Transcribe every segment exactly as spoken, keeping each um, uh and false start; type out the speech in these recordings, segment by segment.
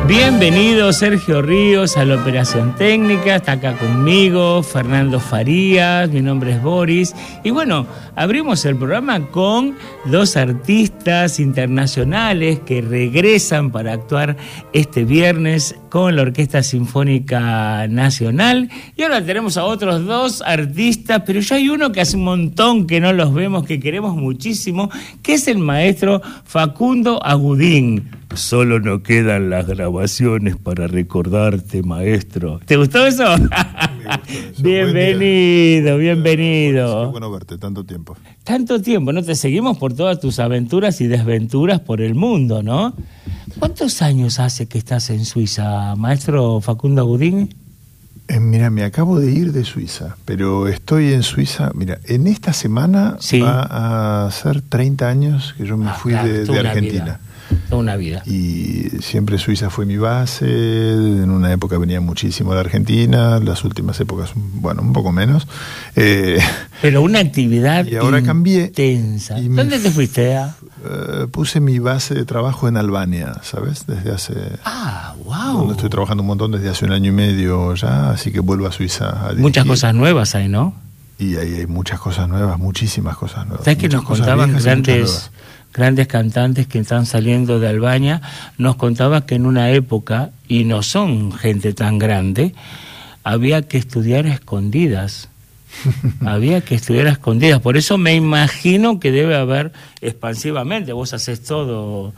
Bienvenido Sergio Ríos a la Operación Técnica, está acá conmigo Fernando Farías, mi nombre es Boris, y bueno, abrimos el programa con dos artistas internacionales que regresan para actuar este viernes con la Orquesta Sinfónica Nacional, y ahora tenemos a otros dos artistas, pero ya hay uno que hace un montón que no los vemos, que queremos muchísimo, que es el maestro Facundo Agudín. Solo no quedan las grabaciones para recordarte, maestro. ¿Te gustó eso? Gustó bienvenido, bienvenido. Qué bueno verte, tanto tiempo. Tanto tiempo, ¿no? Te seguimos por todas tus aventuras y desventuras por el mundo, ¿no? ¿Cuántos años hace que estás en Suiza, maestro Facundo Agudín? Eh, mira, me acabo de ir de Suiza, pero estoy en Suiza. Mira, en esta semana sí. va a ser treinta años que yo me ah, fui claro, de, de Argentina. Vida. Toda una vida. Y siempre Suiza fue mi base. En una época venía muchísimo de Argentina, las últimas épocas, bueno, un poco menos. Eh, Pero una actividad y ahora cambié, intensa. Y ¿Dónde te fuiste? A? Uh, puse mi base de trabajo en Albania, ¿sabes? Desde hace... Ah, wow. Donde estoy trabajando un montón desde hace un año y medio ya, así que vuelvo a Suiza a dirigir. Muchas cosas nuevas ahí, ¿no? Y ahí hay muchas cosas nuevas, muchísimas cosas nuevas. ¿Sabes que nos contaban grandes... grandes cantantes que están saliendo de Albania? Nos contaba que en una época, y no son gente tan grande, había que estudiar a escondidas. había que estudiar a escondidas. Por eso me imagino que debe haber expansivamente. Vos hacés todo,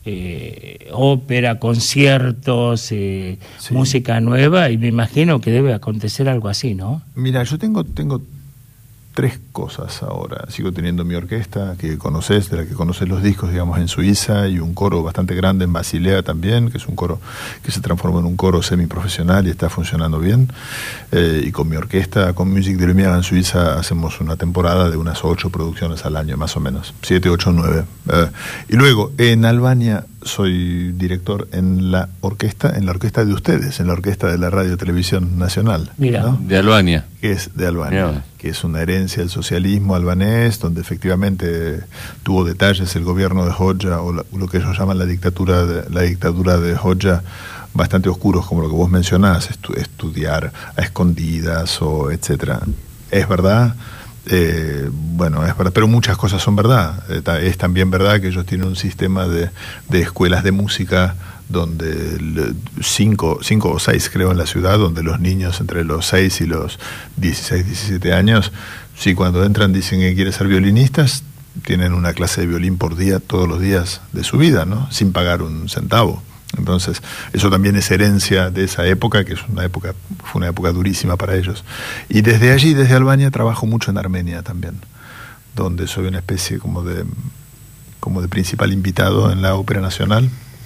eh, ópera, conciertos, eh, sí. música nueva, y me imagino que debe acontecer algo así, ¿no? Mira, yo tengo... tengo tres cosas ahora. Sigo teniendo mi orquesta, que conoces, de la que conoces los discos, digamos, en Suiza, y un coro bastante grande en Basilea también, que es un coro que se transformó en un coro semiprofesional y está funcionando bien. Eh, y con mi orquesta, con Music de Lumière en Suiza, hacemos una temporada de unas ocho producciones al año, más o menos. Siete, ocho, nueve. Eh, y luego, en Albania, soy director en la orquesta, en la orquesta de ustedes, en la orquesta de la Radio Televisión Nacional. Mira, ¿no? De Albania. Que es de Albania. Mira. Que es una herencia del socialismo albanés, donde efectivamente tuvo detalles el gobierno de Hoxha, o la, lo que ellos llaman la dictadura de, la dictadura de Hoxha, bastante oscuros, como lo que vos mencionás, estu- estudiar a escondidas, o etcétera. Es verdad. Eh, bueno, es verdad, pero muchas cosas son verdad. Eh, es también verdad que ellos tienen un sistema de, de escuelas de música donde le, cinco, cinco o seis, creo, en la ciudad, donde los niños entre los seis y los dieciséis, diecisiete años, sí, cuando entran dicen que quieren ser violinistas, tienen una clase de violín por día todos los días de su vida, ¿no? Sin pagar un centavo. Entonces, eso también es herencia de esa época, que es una época, fue una época durísima para ellos. Y desde allí, desde Albania, trabajo mucho en Armenia también, donde soy una especie como de, como de principal invitado en la Ópera Nacional,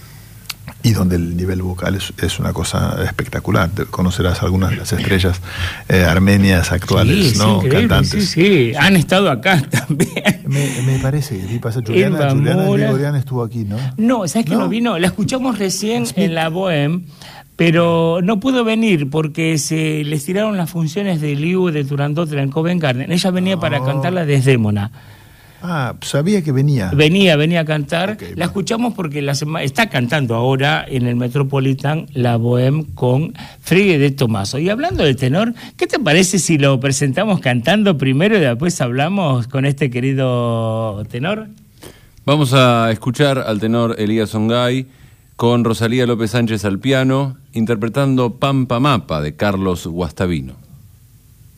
y donde el nivel vocal es, es una cosa espectacular. Conocerás algunas de las estrellas eh, armenias actuales, sí, ¿no? Cantantes. Sí, sí, han estado acá también. Me, me parece que pasa Juliana, Juliana Grigorian estuvo aquí, ¿no? No, ¿sabes que no? no vino? La escuchamos recién Smith. En la Bohème, pero no pudo venir porque se les tiraron las funciones de Liu de Turandot en Covent Garden. Ella venía oh. para cantar la Desdémona. Ah, sabía que venía. Venía, venía a cantar. Okay, la escuchamos porque la sema... está cantando ahora en el Metropolitan la Bohème con Frigge de Tomaso. Y hablando de tenor, ¿qué te parece si lo presentamos cantando primero y después hablamos con este querido tenor? Vamos a escuchar al tenor Elías Ongay con Rosalía López Sánchez al piano, interpretando Pampa Mapa de Carlos Guastavino.